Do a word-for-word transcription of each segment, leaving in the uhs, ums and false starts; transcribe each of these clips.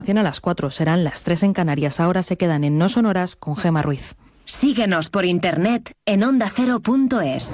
A las cuatro serán las tres en Canarias. Ahora se quedan en No Sonoras con Gemma Ruiz. Síguenos por internet en onda cero punto es.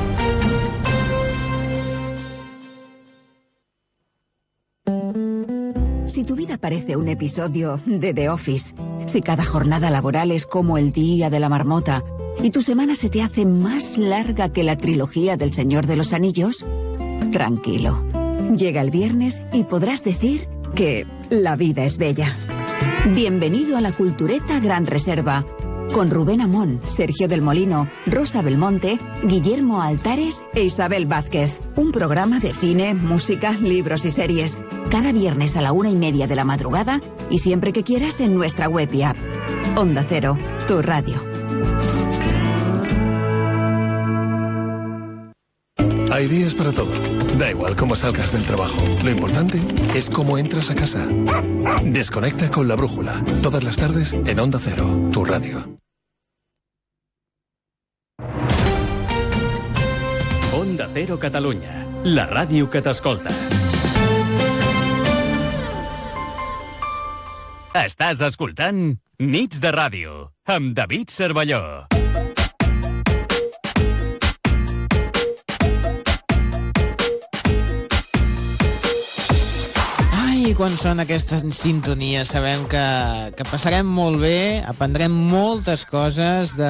Si tu vida parece un episodio de The Office, si cada jornada laboral es como el día de la marmota y tu semana se te hace más larga que la trilogía del Señor de los Anillos, tranquilo. Llega el viernes y podrás decir que la vida es bella. Bienvenido a la Cultureta Gran Reserva, con Rubén Amón, Sergio del Molino, Rosa Belmonte, Guillermo Altares e Isabel Vázquez. Un programa de cine, música, libros y series. Cada viernes a la una y media de la madrugada y siempre que quieras en nuestra web y app. Onda Cero, tu radio. Hay días para todo. Da igual cómo salgas del trabajo. Lo importante es cómo entras a casa. Desconecta con La Brújula. Todas las tardes en Onda Cero, tu radio. Onda Cero Catalunya, la ràdio que t'escolta. Estàs escoltant Nits de Ràdio, amb David Cervelló. I quan són aquestes sintonies sabem que, que passarem molt bé, aprendrem moltes coses de,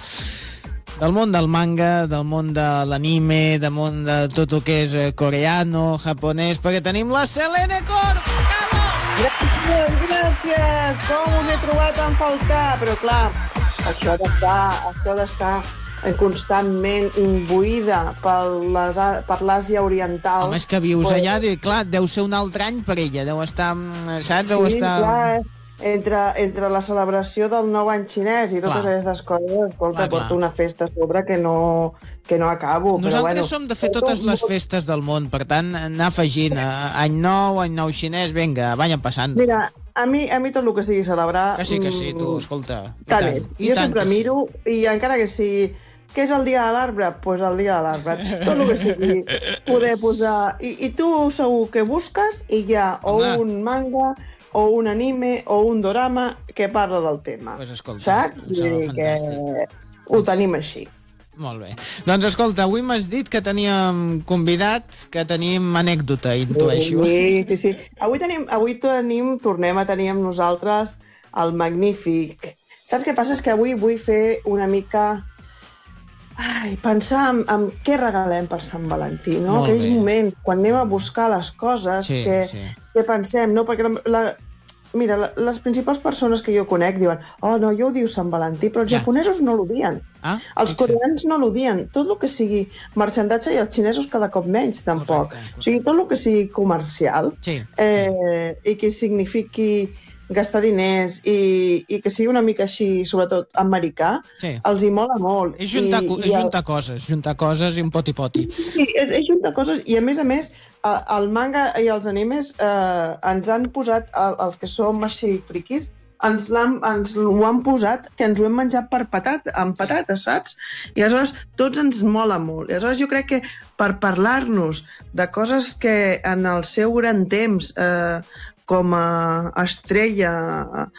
del món del manga, del món de l'anime, del món de tot el que és coreano, japonès, perquè tenim la Selene Corp! Gràcies, gràcies! Com us he trobat en faltar? Però clar, això d'estar, això d'estar constantment imbuïda per les, per l'Àsia Oriental. Home, és que vius pues... allà, i clar, deu ser un altre any per ella, deu estar, saps? Deu sí, estar... clar, entre, entre la celebració del nou any xinès i totes clar. Aquestes coses, escolta, clar, porto clar. Una festa a sobre que no, que no acabo. Nosaltres però, bueno, som de fer totes les festes del món, per tant, anar afegint any nou, any nou xinès, vinga, vayan passant. Mira, a mi, a mi tot el que sigui celebrar... Que sí, que sí, tu, escolta. Tant, jo sempre miro, i encara que sigui... Què és el dia de l'arbre? Doncs pues el dia de l'arbre. Tot el que sigui. Poder posar... I, I tu segur que busques i hi ha o Home. Un manga, o un anime, o un dorama que parla del tema. Pues escolta, saps? em sembla fantàstic. Ho tenim així. Molt bé. Doncs escolta, avui m'has dit que teníem convidat, que tenim anècdota, intueixo. Sí, sí, sí. Avui tenim, avui tenim, tornem a tenir amb nosaltres el magnífic. Saps què passa? És que avui vull fer una mica... Ai, pensar en, en què regalem per Sant Valentí, no? Aquells moments, quan anem a buscar les coses, sí, que, sí. que pensem, no? Perquè la, la, mira, la, les principals persones que jo conec diuen oh, no, jo ho diu Sant Valentí, però els ja. japonesos no l'odien. Ah, els coreans no l'odien. Tot el que sigui marxandatge, i els xinesos cada cop menys, tampoc. Correcte, correcte. O sigui, tot el que sigui comercial sí. eh, i que signifiqui gastar diners i, i que sigui una mica així, sobretot americà, sí. els hi mola molt. És juntar, I, és juntar el... coses, juntar coses i un poti-poti. Sí, és, és juntar coses i a més a més el manga i els animes eh, ens han posat, els que som així friquis, ens, ens ho han posat que ens ho hem menjat per patat, amb patates, saps? I aleshores tots ens mola molt. I aleshores jo crec que per parlar-nos de coses que en el seu gran temps eh, com a estrella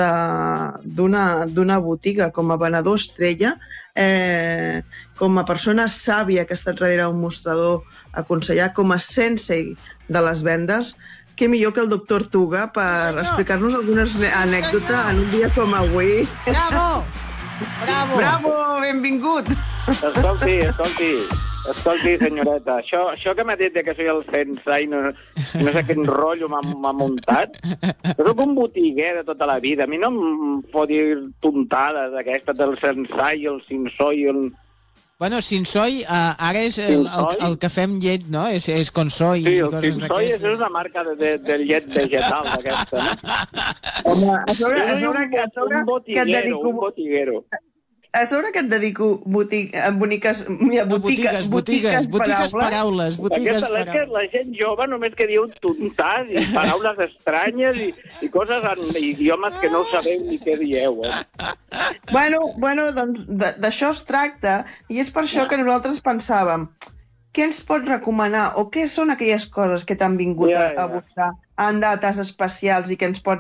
d'una botiga, com a venedor estrella, eh, com a persona sàvia que ha estat darrere un mostrador aconsellat, com a sensei de les vendes, què millor que el doctor Tuga per sí, explicar-nos algunes anècdotes sí, en un dia com avui. Bravo! Bravo! Bravo, benvingut! Escolti, escolti, escolti, senyoreta, això, això que m'ha dit que soy el sensei, no, no sé quin rotllo m'ha muntat, jo soc un botiguer de tota la vida, a mi no em pot dir tontades aquestes del sensei, el sinsoi, el... Bueno, sinsoi, uh, ara és el, el, el que fem llet, no? És, és consoi. Sí, el sinsoi és una marca de, de, de llet vegetal, d'aquesta, no? Home, a sobre, a sobre, un, a sobre un botiguero, que et dedico... un botiguero. A sobre que et dedico botig... boniques... Mira, botigues, botigues, botigues paraules. Botigues paraules. Aquesta, la gent jove només que diu tontats i paraules estranyes i, i coses en idiomes que no sabeu ni què dieu. Eh? Bueno, bueno, doncs d'això es tracta i és per això que nosaltres pensàvem què ens pots recomanar o què són aquelles coses que t'han vingut Ja, a, a ja. buscar en dates especials i que ens pots